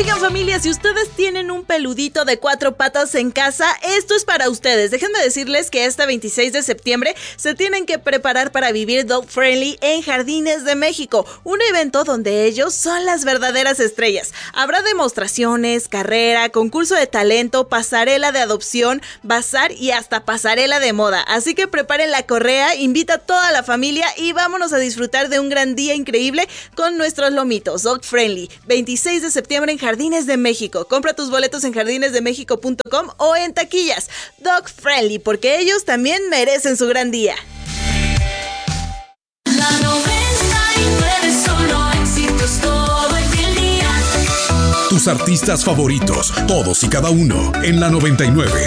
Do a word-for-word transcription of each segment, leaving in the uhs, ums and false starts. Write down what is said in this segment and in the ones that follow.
Oigan, familia, si ustedes tienen un peludito de cuatro patas en casa, esto es para ustedes. Déjenme decirles que este veintiséis de septiembre se tienen que preparar para vivir Dog Friendly en Jardines de México, un evento donde ellos son las verdaderas estrellas. Habrá demostraciones, carrera, concurso de talento, pasarela de adopción, bazar y hasta pasarela de moda. Así que preparen la correa, invita a toda la familia y vámonos a disfrutar de un gran día increíble con nuestros lomitos. Dog Friendly, veintiséis de septiembre en Jardines de México. Compra tus boletos en jardines de méxico punto com o en taquillas. Dog Friendly, porque ellos también merecen su gran día. La noventa y nueve solo éxitos todo el día. Tus artistas favoritos, todos y cada uno, en la noventa y nueve.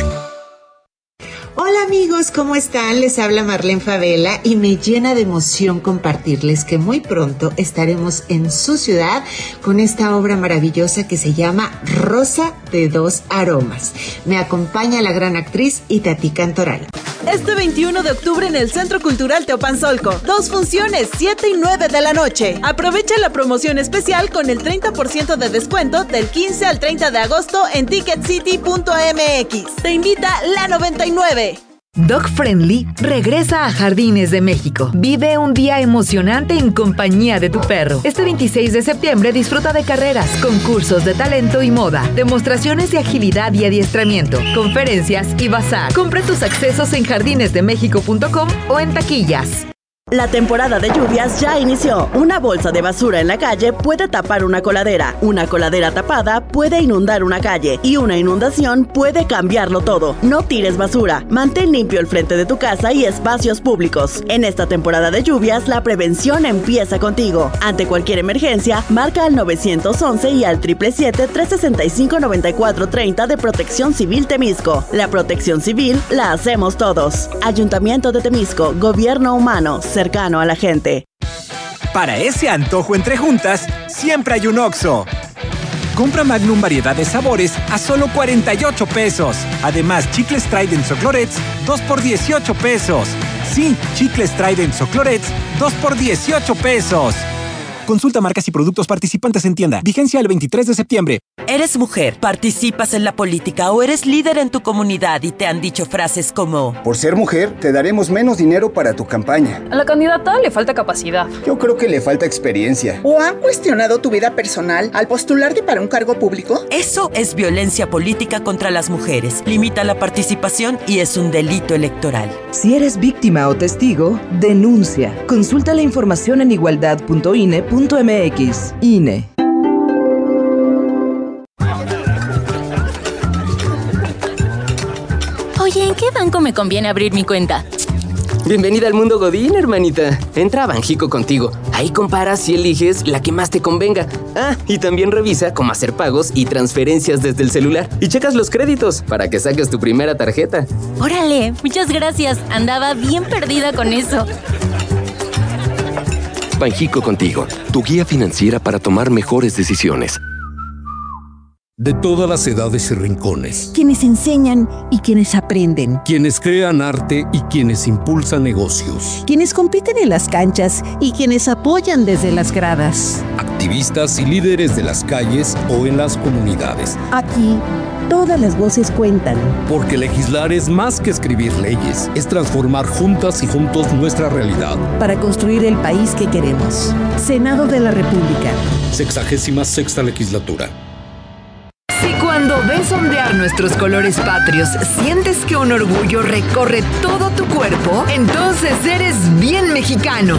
Hola amigos, ¿cómo están? Les habla Marlene Favela y me llena de emoción compartirles que muy pronto estaremos en su ciudad con esta obra maravillosa que se llama Rosa de dos aromas. Me acompaña la gran actriz Itatí Cantoral. Este veintiuno de octubre en el Centro Cultural Teopanzolco. Dos funciones, siete y nueve de la noche. Aprovecha la promoción especial con el treinta por ciento de descuento del quince al treinta de agosto en ticket city punto m x. Te invita la noventa y nueve. Dog Friendly regresa a Jardines de México. Vive un día emocionante en compañía de tu perro. Este veintiséis de septiembre disfruta de carreras, concursos de talento y moda, demostraciones de agilidad y adiestramiento, conferencias y bazar. Compra tus accesos en jardines de méxico punto com o en taquillas. La temporada de lluvias ya inició. Una bolsa de basura en la calle puede tapar una coladera. Una coladera tapada puede inundar una calle. Y una inundación puede cambiarlo todo. No tires basura. Mantén limpio el frente de tu casa y espacios públicos. En esta temporada de lluvias, la prevención empieza contigo. Ante cualquier emergencia, marca al nueve once y al siete siete siete, tres seis cinco, nueve cuatro tres cero de Protección Civil Temisco. La protección civil la hacemos todos. Ayuntamiento de Temisco, Gobierno Humano, cercano a la gente. Para ese antojo entre juntas, siempre hay un Oxxo. Compra Magnum variedad de sabores a solo cuarenta y ocho pesos. Además, chicles Trident o Clorets, dos por dieciocho pesos. Sí, chicles Trident o Clorets, dos por dieciocho pesos. Consulta marcas y productos participantes en tienda. Vigencia el veintitrés de septiembre. ¿Eres mujer, participas en la política o eres líder en tu comunidad y te han dicho frases como: por ser mujer, te daremos menos dinero para tu campaña? A la candidata le falta capacidad. Yo creo que le falta experiencia. ¿O han cuestionado tu vida personal al postularte para un cargo público? Eso es violencia política contra las mujeres. Limita la participación y es un delito electoral. Si eres víctima o testigo, denuncia. Consulta la información en igualdad punto i n e punto m x. I N E. Oye, ¿en qué banco me conviene abrir mi cuenta? Bienvenida al mundo Godín, hermanita. Entra a Banjico contigo. Ahí comparas y eliges la que más te convenga. Ah, y también revisa cómo hacer pagos y transferencias desde el celular. Y checas los créditos para que saques tu primera tarjeta. Órale, muchas gracias. Andaba bien perdida con eso. Banjico contigo, tu guía financiera para tomar mejores decisiones. De todas las edades y rincones. Quienes enseñan y quienes aprenden. Quienes crean arte y quienes impulsan negocios. Quienes compiten en las canchas y quienes apoyan desde las gradas. Activistas y líderes de las calles o en las comunidades. Aquí, todas las voces cuentan. Porque legislar es más que escribir leyes, es transformar juntas y juntos nuestra realidad. Para construir el país que queremos. Senado de la República. Sexagésima sexta legislatura. Si cuando ves ondear nuestros colores patrios sientes que un orgullo recorre todo tu cuerpo, entonces eres bien mexicano.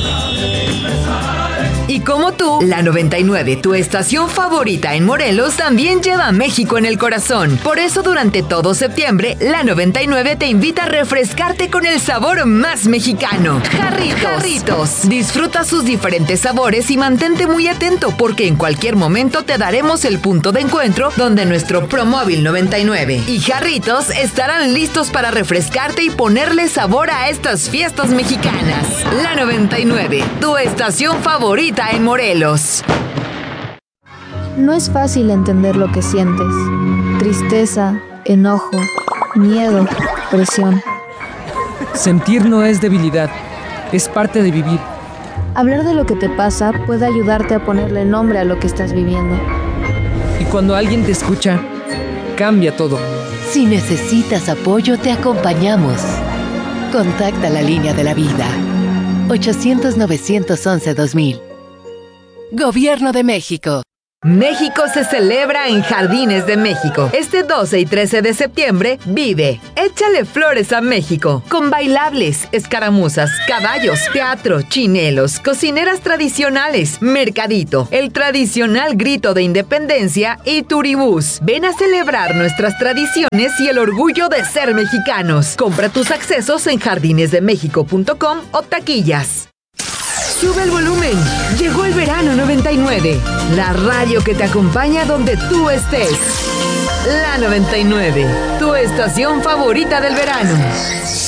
Y como tú, la noventa y nueve, tu estación favorita en Morelos, también lleva a México en el corazón. Por eso durante todo septiembre, la noventa y nueve te invita a refrescarte con el sabor más mexicano. Jarritos. Jarritos. Disfruta sus diferentes sabores y mantente muy atento porque en cualquier momento te daremos el punto de encuentro donde nuestro Promóvil noventa y nueve y Jarritos estarán listos para refrescarte y ponerle sabor a estas fiestas mexicanas. La noventa y nueve, tu estación favorita en Morelos. No es fácil entender lo que sientes. Tristeza, enojo, miedo, presión. Sentir no es debilidad, es parte de vivir. Hablar de lo que te pasa puede ayudarte a ponerle nombre a lo que estás viviendo. Y Cuando alguien te escucha, cambia todo. Si necesitas apoyo, te acompañamos. Contacta la línea de la vida. ochocientos, novecientos once, dos mil. Gobierno de México. México se celebra en Jardines de México. Este doce y trece de septiembre, vive Échale Flores a México, con bailables, escaramuzas, caballos, teatro, chinelos, cocineras tradicionales, mercadito, el tradicional grito de independencia y turibús. Ven a celebrar nuestras tradiciones y el orgullo de ser mexicanos. Compra tus accesos en jardines de méxico punto com o taquillas. Sube el volumen. Llegó el verano noventa y nueve. La radio que te acompaña donde tú estés. La noventa y nueve, tu estación favorita del verano.